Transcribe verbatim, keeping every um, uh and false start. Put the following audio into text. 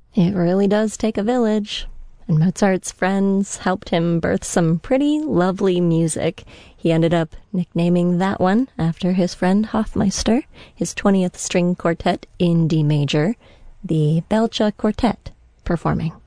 It really does take a village. And Mozart's friends helped him birth some pretty lovely music. He ended up nicknaming that one after his friend Hofmeister, his twentieth string quartet in D major, the Belcha Quartet, performing.